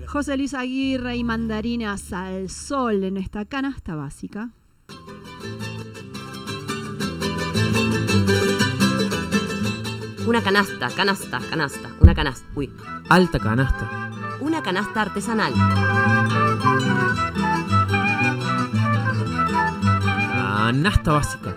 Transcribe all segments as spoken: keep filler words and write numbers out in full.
José Luis Aguirre y mandarinas al sol en esta canasta básica. Una canasta, canasta, canasta, una canasta. Uy. Alta canasta. Una canasta artesanal. Canasta básica.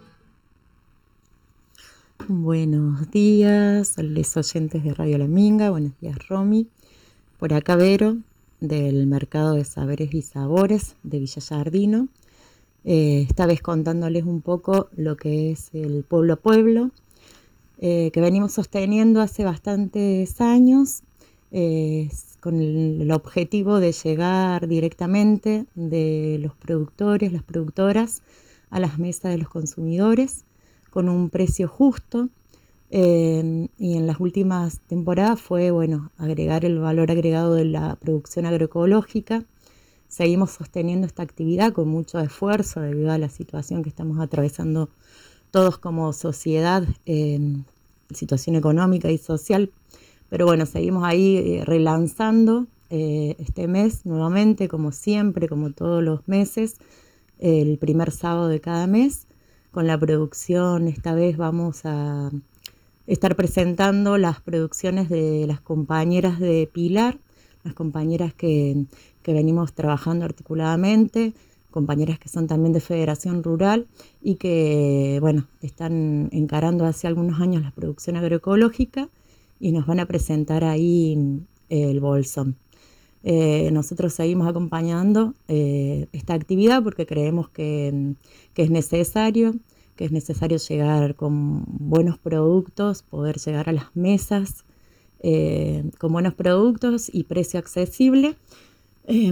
Buenos días a los oyentes de Radio La Minga. Buenos días, Romy. Por acá Vero, del Mercado de Saberes y Sabores de Villa Giardino. Eh, esta vez contándoles un poco lo que es el Pueblo a Pueblo, eh, que venimos sosteniendo hace bastantes años, eh, con el, el objetivo de llegar directamente de los productores, las productoras, a las mesas de los consumidores, con un precio justo. Eh, y en las últimas temporadas fue, bueno, agregar el valor agregado de la producción agroecológica. Seguimos sosteniendo esta actividad con mucho esfuerzo debido a la situación que estamos atravesando todos como sociedad, eh, situación económica y social. Pero bueno, seguimos ahí eh, relanzando eh, este mes nuevamente, como siempre, como todos los meses, eh, el primer sábado de cada mes. Con la producción, esta vez vamos a estar presentando las producciones de las compañeras de Pilar, las compañeras que, que venimos trabajando articuladamente, compañeras que son también de Federación Rural y que, bueno, están encarando hace algunos años la producción agroecológica y nos van a presentar ahí el bolsón. Eh, nosotros seguimos acompañando eh, esta actividad porque creemos que, que es necesario, que es necesario llegar con buenos productos, poder llegar a las mesas eh, con buenos productos y precio accesible. Eh,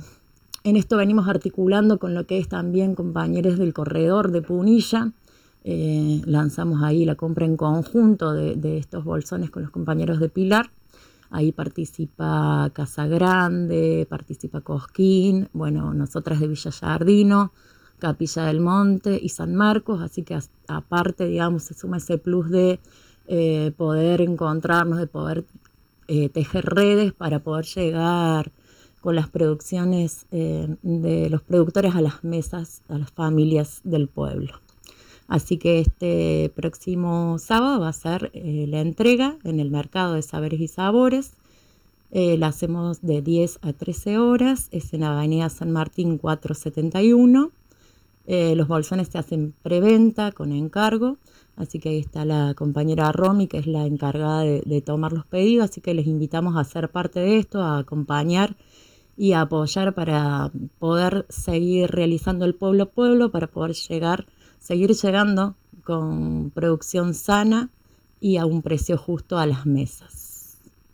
en esto venimos articulando con lo que es también compañeros del corredor de Punilla. Eh, lanzamos ahí la compra en conjunto de, de estos bolsones con los compañeros de Pilar. Ahí participa Casa Grande, participa Cosquín, bueno, nosotras de Villa Giardino, Capilla del Monte y San Marcos, así que aparte, digamos, se suma ese plus de eh, poder encontrarnos, de poder eh, tejer redes para poder llegar con las producciones eh, de los productores a las mesas, a las familias del pueblo. Así que este próximo sábado va a ser eh, la entrega en el Mercado de Saberes y Sabores. Eh, la hacemos de diez a trece horas, es en Avenida San Martín cuatrocientos setenta y uno. Eh, los bolsones se hacen preventa con encargo, así que ahí está la compañera Romy, que es la encargada de, de tomar los pedidos, así que les invitamos a ser parte de esto, a acompañar y a apoyar para poder seguir realizando el pueblo a pueblo, para poder llegar seguir llegando con producción sana y a un precio justo a las mesas.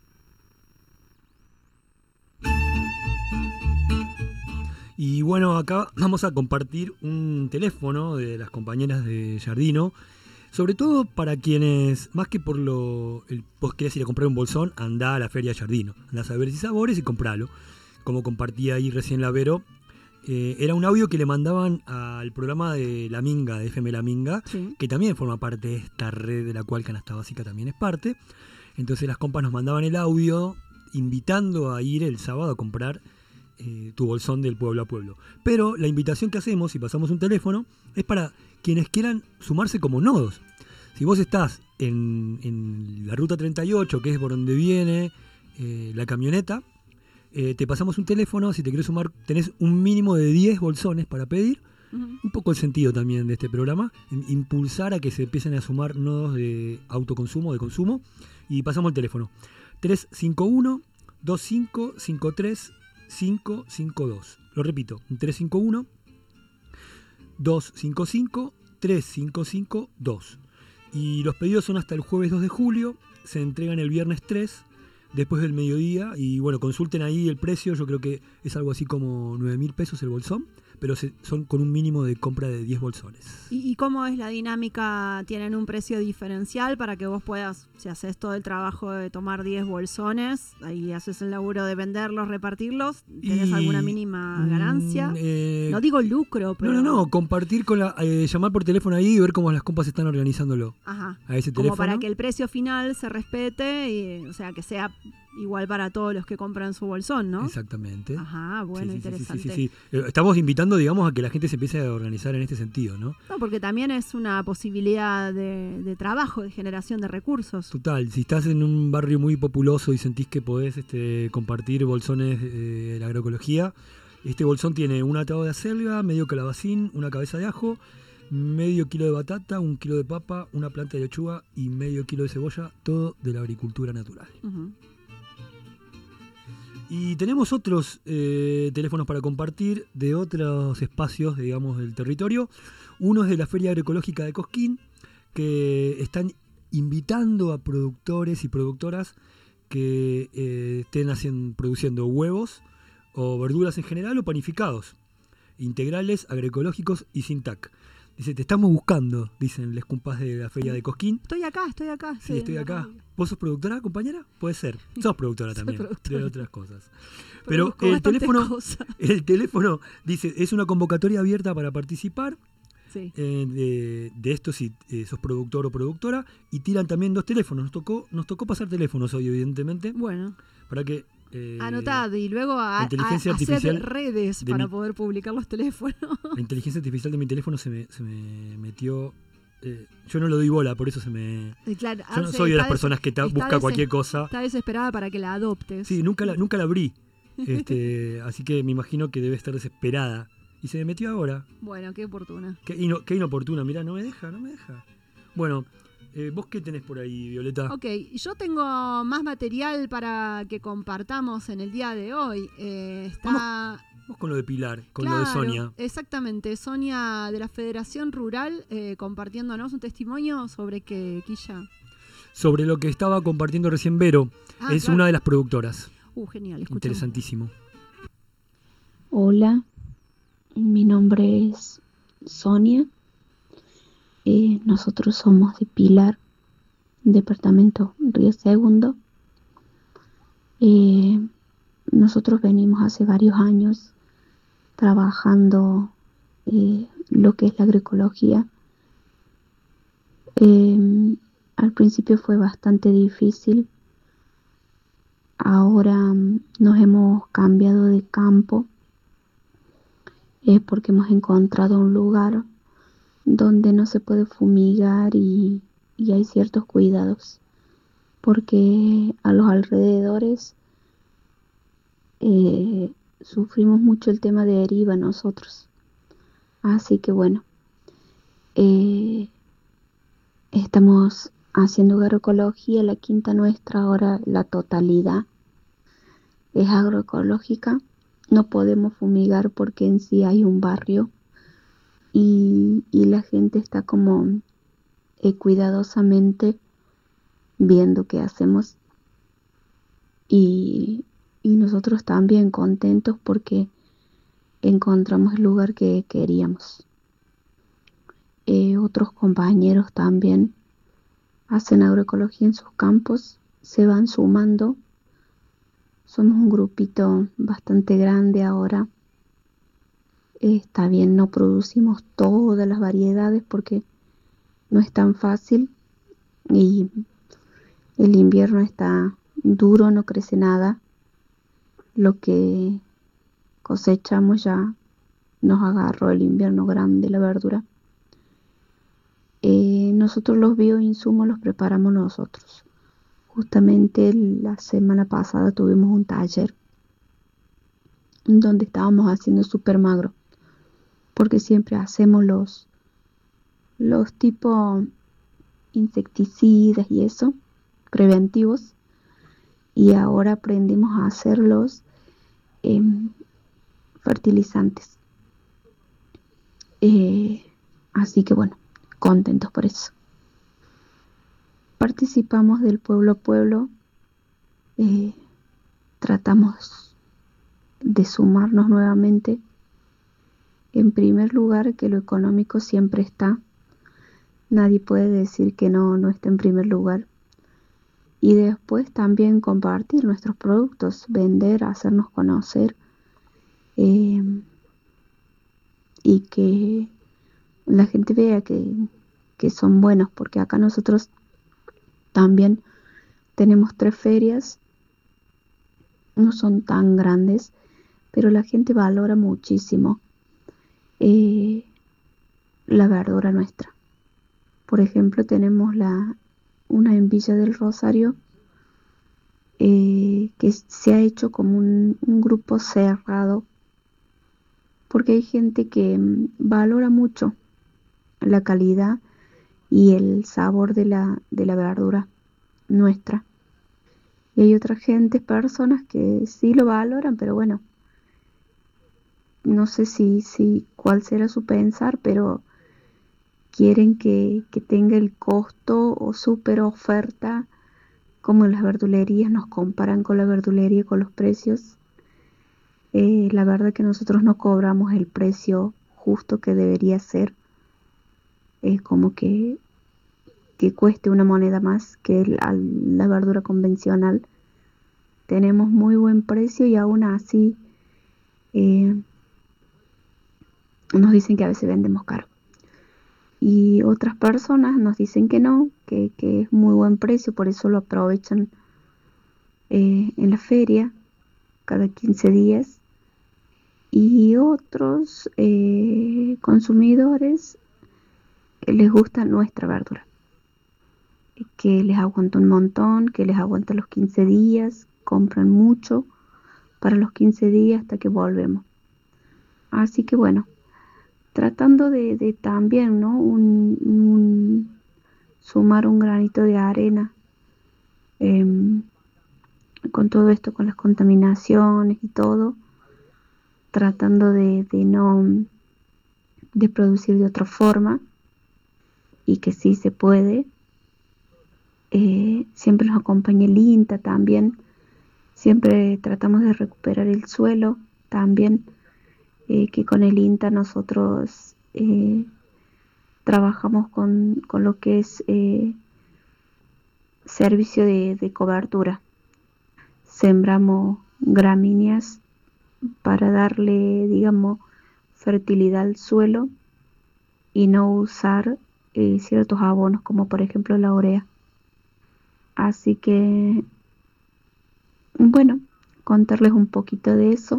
Y bueno, acá vamos a compartir un teléfono de las compañeras de Giardino, sobre todo para quienes, más que por lo, el, vos querés ir a comprar un bolsón, andá a la Feria Giardino, andá a Saberes y Sabores y compralo. Como compartía ahí recién la Vero, Eh, era un audio que le mandaban al programa de La Minga, de F M La Minga, sí, que también forma parte de esta red de la cual Canasta Básica también es parte. Entonces las compas nos mandaban el audio invitando a ir el sábado a comprar eh, tu bolsón del pueblo a pueblo. Pero la invitación que hacemos, si pasamos un teléfono, es para quienes quieran sumarse como nodos. Si vos estás en, en la ruta treinta y ocho, que es por donde viene eh, la camioneta, Eh, te pasamos un teléfono, si te querés sumar, tenés un mínimo de diez bolsones para pedir. Uh-huh. Un poco el sentido también de este programa, impulsar a que se empiecen a sumar nodos de autoconsumo, de consumo. Y pasamos el teléfono. tres cinco uno, dos cinco cinco tres, cinco cinco dos. Lo repito, tres cinco uno, dos cinco cinco, tres cinco cinco dos. Y los pedidos son hasta el jueves dos de julio, se entregan el viernes tres. Después del mediodía, y bueno, consulten ahí el precio, yo creo que es algo así como nueve mil pesos el bolsón, pero se, son con un mínimo de compra de diez bolsones. ¿Y, ¿Y cómo es la dinámica? ¿Tienen un precio diferencial para que vos puedas, si haces todo el trabajo de tomar diez bolsones, ahí haces el laburo de venderlos, repartirlos, ¿tenés y, alguna mínima ganancia? Eh, no digo lucro, pero... No, no, no, compartir con la... Eh, llamar por teléfono ahí y ver cómo las compas están organizándolo. Ajá. A ese como teléfono. Para que el precio final se respete, y, o sea, que sea igual para todos los que compran su bolsón, ¿no? Exactamente. Ajá, bueno, Sí, sí, sí, sí, interesante. sí, sí, sí. Eh, Estamos invitando, digamos, a que la gente se empiece a organizar en este sentido, ¿no? No, porque también es una posibilidad de, de trabajo, de generación de recursos. Total, si estás en un barrio muy populoso y sentís que podés este, compartir bolsones eh, de la agroecología, este bolsón tiene un atado de acelga, medio calabacín, una cabeza de ajo, medio kilo de batata, un kilo de papa, una planta de lechuga y medio kilo de cebolla, todo de la agricultura natural. Ujú. Y tenemos otros eh, teléfonos para compartir de otros espacios, digamos, del territorio. Uno es de la Feria Agroecológica de Cosquín, que están invitando a productores y productoras que eh, estén haciendo, produciendo huevos o verduras en general o panificados, integrales, agroecológicos y sin T A C. Dice, te estamos buscando, dicen les compas de la Feria de Cosquín. Estoy acá, estoy acá. Sí, estoy en la acá. radio. ¿Vos sos productora, compañera? Puede ser. Sos productora Soy también, productora. de otras cosas. Pero Produzco el bastantes teléfono, cosas. el teléfono dice, es una convocatoria abierta para participar Sí. eh, de, de esto si eh, sos productor o productora, y tiran también dos teléfonos. Nos tocó, nos tocó pasar teléfonos hoy, evidentemente, Bueno, para que... eh, anotad y luego a, a, inteligencia hacer artificial redes de para mi- poder publicar los teléfonos. La inteligencia artificial de mi teléfono se me, se me metió... eh, yo no lo doy bola, por eso se me... Y claro, Yo no hace- soy de las está des- personas que ta- está busca deses- cualquier cosa. Está desesperada para que la adoptes. Sí, nunca la, nunca la abrí. Este, así que me imagino que debe estar desesperada. Y se me metió ahora. Bueno, qué oportuna. Qué, ino- qué inoportuna. Mirá, no me deja, no me deja. Bueno, eh, ¿vos qué tenés por ahí, Violeta? Ok, yo tengo más material para que compartamos en el día de hoy. Eh, está... Vos con lo de Pilar, con Claro, lo de Sonia. Exactamente, Sonia de la Federación Rural eh, compartiéndonos un testimonio sobre que Quilla. Sobre lo que estaba compartiendo recién Vero. Ah, es claro. una de las productoras. Uh, genial, escuchamos. Interesantísimo. Hola, mi nombre es Sonia. Eh, nosotros somos de Pilar, departamento Río Segundo. Eh, nosotros venimos hace varios años trabajando eh, lo que es la agroecología. Eh, al principio fue bastante difícil. Ahora mm, nos hemos cambiado de campo eh, porque hemos encontrado un lugar donde no se puede fumigar y, y hay ciertos cuidados, porque a los alrededores eh, sufrimos mucho el tema de deriva nosotros. Así que bueno, eh, estamos haciendo agroecología. La quinta nuestra ahora, la totalidad es agroecológica. No podemos fumigar porque en sí hay un barrio y, y la gente está como eh, cuidadosamente viendo qué hacemos, y, y nosotros también contentos porque encontramos el lugar que queríamos. Eh, otros compañeros también hacen agroecología en sus campos, se van sumando. Somos un grupito bastante grande ahora. Eh, está bien, no producimos todas las variedades porque no es tan fácil y el invierno está duro, no crece nada. Lo que cosechamos ya nos agarró el invierno grande, la verdura. Eh, nosotros los bioinsumos los preparamos nosotros. Justamente la semana pasada tuvimos un taller donde estábamos haciendo super magro, porque siempre hacemos los, los tipos insecticidas y eso, preventivos, y ahora aprendimos a hacerlos eh, fertilizantes. Eh, así que bueno, contentos por eso. Participamos del pueblo a pueblo, eh, tratamos de sumarnos nuevamente. En primer lugar, que lo económico siempre está, nadie puede decir que no, no está en primer lugar. Y después también compartir nuestros productos, vender, hacernos conocer, eh, y que la gente vea que, que son buenos, porque acá nosotros también tenemos tres ferias no son tan grandes, pero la gente valora muchísimo eh, la verdura nuestra. Por ejemplo, tenemos la, una en Villa del Rosario eh, que se ha hecho como un, un grupo cerrado, porque hay gente que mm, valora mucho la calidad y el sabor de la, de la verdura nuestra. Y hay otra gente, personas que sí lo valoran, pero bueno, no sé si, si cuál será su pensar, pero quieren que, que tenga el costo o super oferta, como en las verdulerías nos comparan con la verdulería, con los precios. Eh, la verdad que nosotros no cobramos el precio justo que debería ser, eh, como que, que cueste una moneda más que el, al, la verdura convencional. Tenemos muy buen precio y aún así eh, nos dicen que a veces vendemos caro. Y otras personas nos dicen que no, que, que es muy buen precio, por eso lo aprovechan eh, en la feria cada quince días. Y otros eh, consumidores que les gusta nuestra verdura, que les aguanta un montón, que les aguanta los quince días, compran mucho para los quince días hasta que volvemos. Así que bueno, tratando de, de también, ¿no? Un, un, sumar un granito de arena eh, con todo esto, con las contaminaciones y todo, tratando de, de no de producir de otra forma y que sí se puede. Eh, siempre nos acompaña el INTA también, siempre tratamos de recuperar el suelo también, eh, que con el INTA nosotros eh, trabajamos con, con lo que es eh, servicio de, de cobertura. Sembramos gramíneas para darle, digamos, fertilidad al suelo y no usar eh, ciertos abonos como por ejemplo la urea. Así que, bueno, contarles un poquito de eso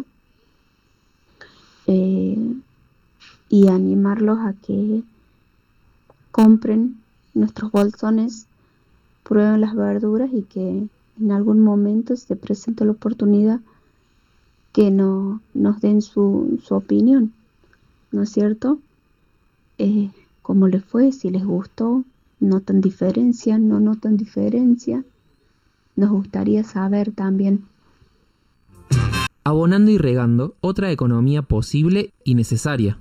eh, y animarlos a que compren nuestros bolsones, prueben las verduras y que en algún momento se presente la oportunidad que no, nos den su, su opinión, ¿no es cierto? Eh, ¿Cómo les fue? Si les gustó, ¿notan diferencia? ¿No notan diferencia? Nos gustaría saber también. Abonando y regando, otra economía posible y necesaria.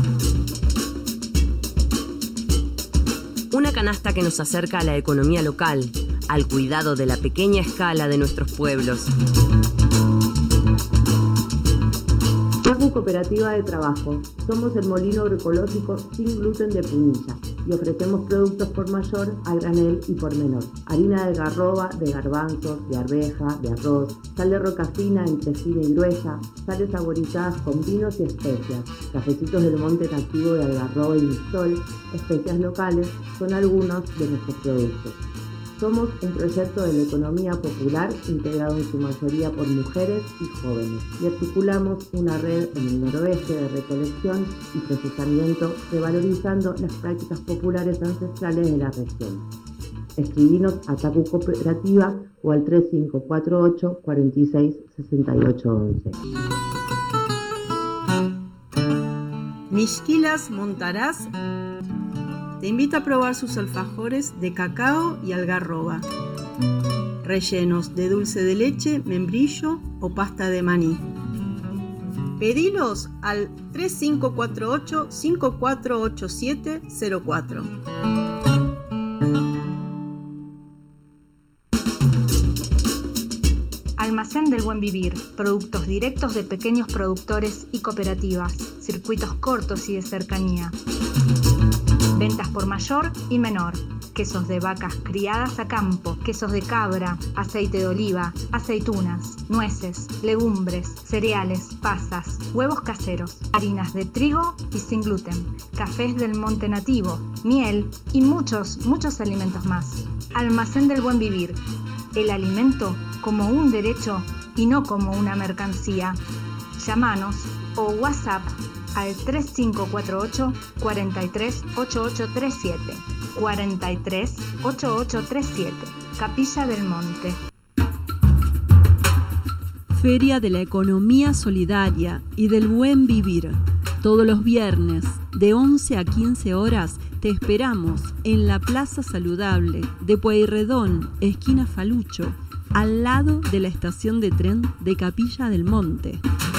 Una canasta que nos acerca a la economía local, al cuidado de la pequeña escala de nuestros pueblos. Tacu Cooperativa de Trabajo. Somos el molino agroecológico sin gluten de Punilla y ofrecemos productos por mayor, a granel y por menor. Harina de algarroba, de garbanzos, de arveja, de arroz, sal de roca fina entre fina y gruesa, sales saborizadas con vinos y especias, cafecitos del monte nativo de algarroba y mistol, especias locales, son algunos de nuestros productos. Somos un proyecto de la economía popular integrado en su mayoría por mujeres y jóvenes y articulamos una red en el noroeste de recolección y procesamiento revalorizando las prácticas populares ancestrales de la región. Escribinos a Tacu Cooperativa o al tres cinco cuatro ocho, cuatro seis, seis ocho once. Mixquilas Montaraz te invita a probar sus alfajores de cacao y algarroba, rellenos de dulce de leche, membrillo o pasta de maní. Pedilos al tres cinco cuatro ocho, cinco cuatro ocho siete cero cuatro. Almacén del Buen Vivir, productos directos de pequeños productores y cooperativas, circuitos cortos y de cercanía. Ventas por mayor y menor, quesos de vacas criadas a campo, quesos de cabra, aceite de oliva, aceitunas, nueces, legumbres, cereales, pasas, huevos caseros, harinas de trigo y sin gluten, cafés del monte nativo, miel y muchos, muchos alimentos más. Almacén del Buen Vivir, el alimento como un derecho y no como una mercancía. Llámanos o WhatsApp al tres cinco cuatro ocho, cuatro tres, ocho ocho tres siete. cuatro tres, ocho ocho tres siete. Capilla del Monte. Feria de la Economía Solidaria y del Buen Vivir. Todos los viernes, de once a quince horas, te esperamos en la Plaza Saludable de Pueyrredón, esquina Falucho, al lado de la estación de tren de Capilla del Monte.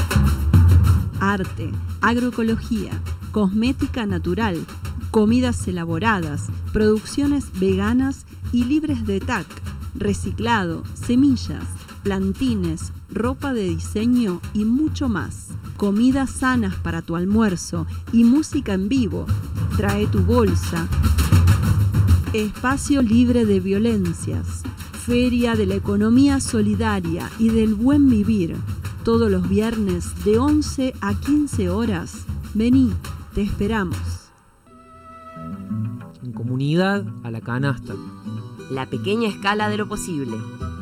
Arte, agroecología, cosmética natural, comidas elaboradas, producciones veganas y libres de T A C, reciclado, semillas, plantines, ropa de diseño y mucho más. Comidas sanas para tu almuerzo y música en vivo. Trae tu bolsa. Espacio libre de violencias. Feria de la Economía Solidaria y del Buen Vivir. Todos los viernes de once a quince horas. Vení, te esperamos. En comunidad, a la canasta. La pequeña escala de lo posible.